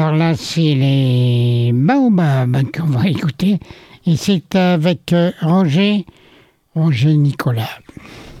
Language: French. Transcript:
Alors là, c'est les Baobabs qu'on va écouter. Et c'est avec Roger Nicolas.